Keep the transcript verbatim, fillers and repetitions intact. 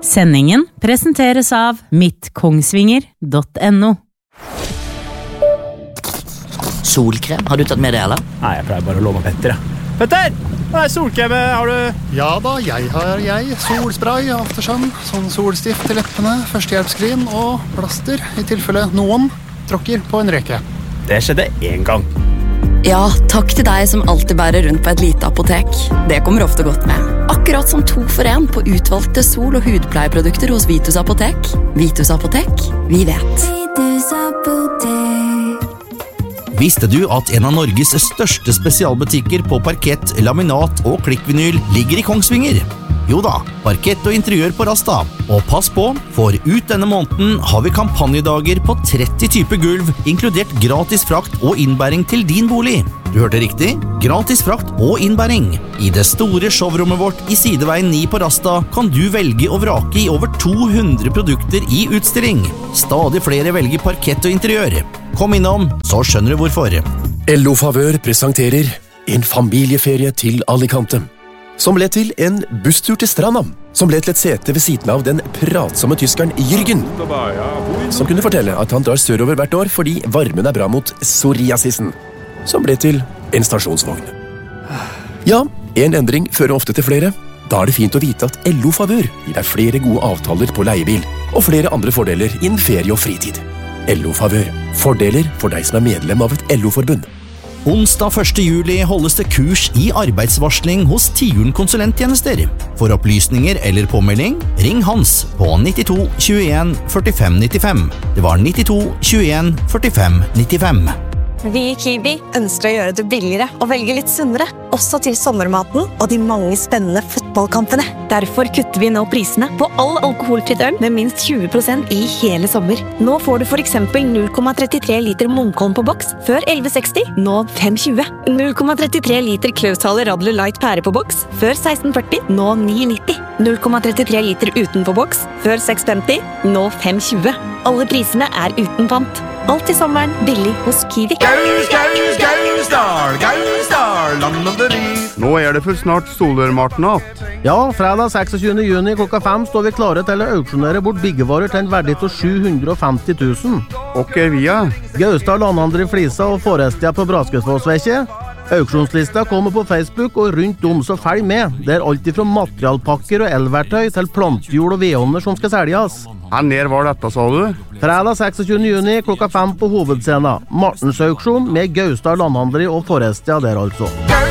Sendingen presenteres av mitt kongsvinger punktum no. Solkrem, har du tatt med det, eller? Nei, jeg pleier bare å låne Petter, jeg. Petter! Det er solkrem, har du? Ja da, jeg har jeg. Solspray, aftersun, sånn solstift til leppene, førstehjelpskrim og plaster, i tilfelle noen tråkker på en reke. Det skjedde en gang. Ja, takk til deg som alltid bærer rundt på et lite apotek. Det kommer ofte godt med. Akkurat som to for en på utvalgte sol- og hudpleieprodukter hos Vitus Apotek. Vitus Apotek, vi vet. Vitus Apotek. Visste du at en av Norges største spesialbutikker på parkett, laminat og klikkvinyl ligger i Kongsvinger? Jo da, parkett og interiør på Rasta. Og pass på, for ut denne måneden har vi kampanjedager på tretti typer gulv, inkludert gratis frakt og innbæring til din bolig. Du hørte riktig? Gratis frakt og innbæring. I det store showrommet vårt i Sideveien ni på Rasta kan du velge å vrake i over to hundre produkter i utstilling. Stadig flere velger parkett og interiør. Kom innom, så skjønner du hvorfor. L O Favør presenterer en familieferie til Alicante, som ble til en busstur til stranda, som ble til et sete ved siden av den pratsomme tyskeren Jürgen, som kunne fortelle at han drar sørover hvert år fordi varmen er bra mot psoriasisen, som ble til en stasjonsvogn. Ja, en endring fører ofte til flere. Da er det fint å vite at L O Favør gir deg flere gode avtaler på leiebil, og flere andre fordeler innen ferie og fritid. L O Favør. Fordeler for deg som er medlem av et L O-forbund. Onsdag første juli holdes det kurs i arbeidsvarsling hos Tiuren konsulenttjenester. For opplysninger eller påmelding, ring Hans på nittito tjueen førtifem nittifem. Det var nittito tjueen førtifem nittifem. Vi i Kiwi ønsker å gjøre det billigere og velge litt sunnere, også til sommermaten og de mange spennende fotballkampene. Derfor kutter vi nå prisene på all alkoholfritt øl med minst tjue prosent i hele sommer. Nå får du for eksempel null komma trettitre liter Munkholm på boks, før elleve seksti, nå fem tjue. null komma trettitre liter Klausthal Radler Light pære på boks, før seksten førti, nå ni nitti. null komma trettitre liter uten på boks, før seks femti, nå fem tjue. Alle prisene er uten pant. Alt i sommeren billig hos Kiwi. Gaus, gaus, gausdal, gausdal, landanderi. Nå er det for snart Solørmartnatt. Ja, fredag seksogtyvende juni klokka fem står vi klare til å auksjonere bort byggevarer til en verdi til sju hundre og femti tusen. Og er vi er? Gausdal, Landandre, Flisa og Forestia på Braskesfossvekkje. Auksjonslista kommer på Facebook og rundt om, så følg med. Det er alt fra materialpakker og elverktøy til plantjord og vedovner som skal selges. Her nær var dette, sa du? Fredag seksogtyvende juni klokka fem på hovedscenen. Martens auksjon med Gausdal, Landandre og Forestia der altså.